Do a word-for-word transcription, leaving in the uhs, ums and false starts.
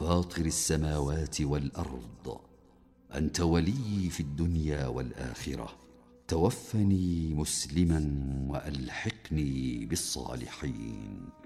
فاطر السماوات والأرض، أنت ولي في الدنيا والآخرة، توفني مسلما وألحقني بالصالحين.